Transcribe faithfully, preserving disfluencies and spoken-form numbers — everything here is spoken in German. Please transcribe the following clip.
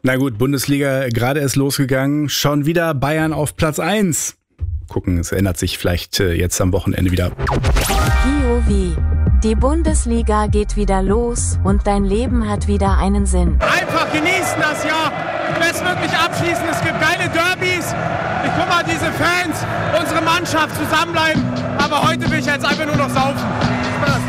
Na gut, Bundesliga gerade erst losgegangen. Schon wieder Bayern auf Platz eins. Gucken, es ändert sich vielleicht äh, jetzt am Wochenende wieder. P O V. Die Bundesliga geht wieder los und dein Leben hat wieder einen Sinn. Einfach genießen das Jahr. Ich will es wirklich abschließen. Es gibt geile Derbys. Ich guck mal, diese Fans, unsere Mannschaft zusammenbleiben. Aber heute will ich jetzt einfach nur noch saufen. Spaß.